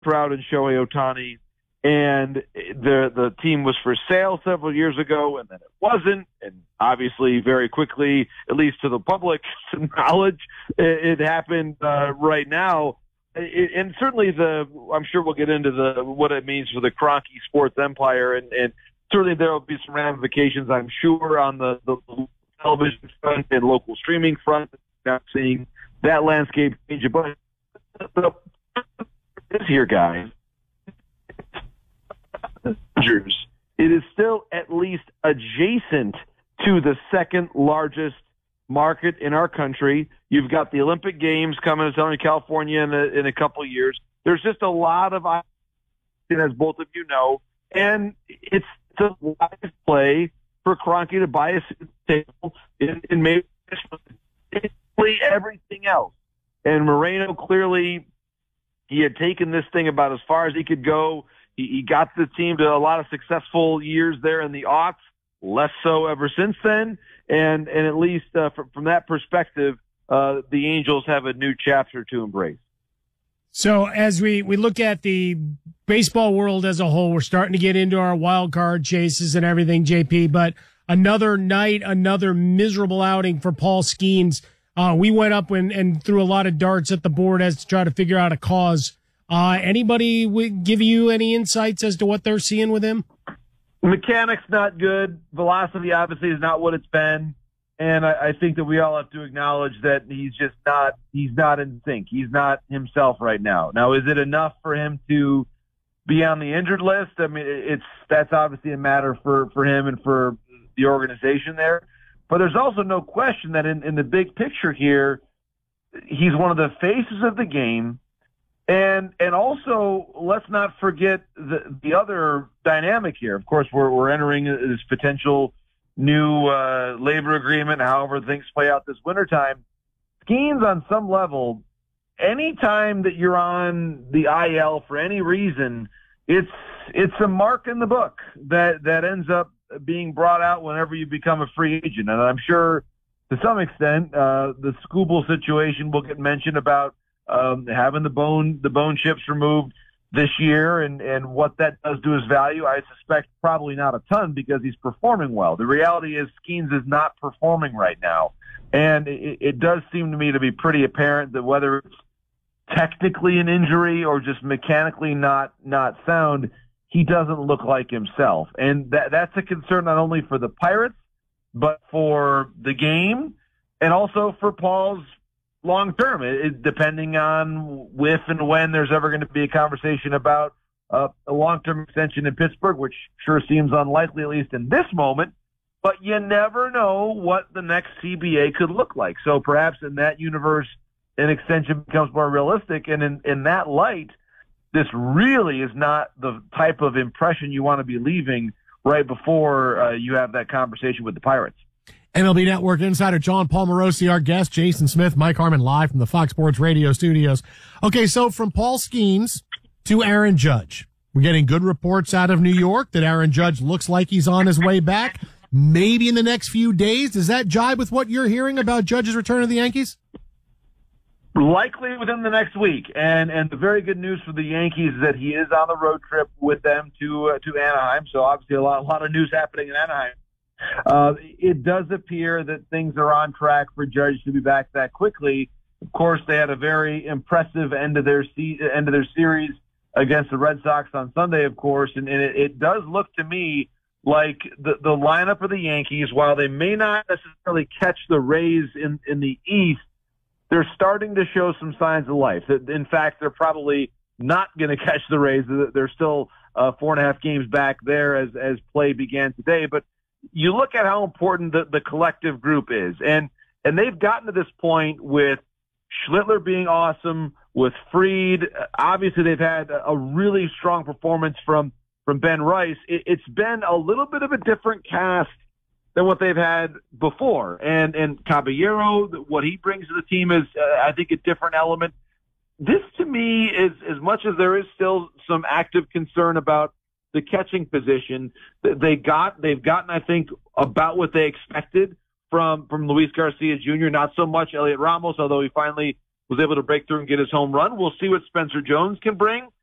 Trout and Shohei Ohtani, and the team was for sale several years ago, and then it wasn't, and obviously very quickly, at least to the public's knowledge, it happened right now. And certainly I'm sure we'll get into what it means for the Kroenke sports empire, and certainly there will be some ramifications, I'm sure, on the television front and local streaming front. Not seeing that landscape change, but this here, guys, it is still at least adjacent to the second largest market in our country. You've got the Olympic Games coming to Southern California in a couple of years. There's just a lot of, as both of you know, and it's a wise play for Kroenke to buy a table in maybe everything else. And Moreno, clearly, he had taken this thing about as far as he could go. He got the team to a lot of successful years there in the aughts, less so ever since then. And at least from that perspective, the Angels have a new chapter to embrace. So as we look at the baseball world as a whole, we're starting to get into our wild card chases and everything, JP, but another night, another miserable outing for Paul Skeens. We went up and threw a lot of darts at the board as to try to figure out a cause. Anybody give you any insights as to what they're seeing with him? Mechanics not good. Velocity obviously is not what it's been. And I think that we all have to acknowledge that he's not in sync. He's not himself right now. Now, is it enough for him to be on the injured list? I mean, that's obviously a matter for him and for the organization there. But there's also no question that in the big picture here, he's one of the faces of the game. And also, let's not forget the other dynamic here. Of course, we're entering this potential new labor agreement, however things play out this wintertime. Skeens, on some level, anytime that you're on the IL for any reason, it's a mark in the book that ends up being brought out whenever you become a free agent. And I'm sure to some extent the Skubal situation will get mentioned about having the bone chips removed this year and what that does to his value. I suspect probably not a ton because he's performing well. The reality is Skeens is not performing right now. And it does seem to me to be pretty apparent that whether it's technically an injury or just mechanically not sound, he doesn't look like himself. And that's a concern not only for the Pirates, but for the game and also for Paul's long term, depending on if and when there's ever going to be a conversation about a long-term extension in Pittsburgh, which sure seems unlikely, at least in this moment. But you never know what the next CBA could look like. So perhaps in that universe, an extension becomes more realistic. And in that light, this really is not the type of impression you want to be leaving right before you have that conversation with the Pirates. MLB Network insider John Paul Morosi, our guest, Jason Smith, Mike Harmon, live from the Fox Sports Radio studios. Okay, so from Paul Skeens to Aaron Judge. We're getting good reports out of New York that Aaron Judge looks like he's on his way back, maybe in the next few days. Does that jibe with what you're hearing about Judge's return to the Yankees? Likely within the next week. And the very good news for the Yankees is that he is on the road trip with them to Anaheim. So obviously a lot of news happening in Anaheim. It does appear that things are on track for Judge to be back that quickly. Of course, they had a very impressive end of their series against the Red Sox on Sunday, of course, and it does look to me like the lineup of the Yankees, while they may not necessarily catch the Rays in the East, they're starting to show some signs of life. In fact, they're probably not going to catch the Rays. They're still 4.5 games back there as play began today, but you look at how important the collective group is, and they've gotten to this point with Schlittler being awesome, with Fried. Obviously, they've had a really strong performance from Ben Rice. It's been a little bit of a different cast than what they've had before, and Caballero, what he brings to the team is, I think, a different element. This, to me, is as much as there is still some active concern about the catching position, they've gotten, I think, about what they expected from Luis Garcia Jr., not so much Elliot Ramos, although he finally was able to break through and get his home run. We'll see what Spencer Jones can bring.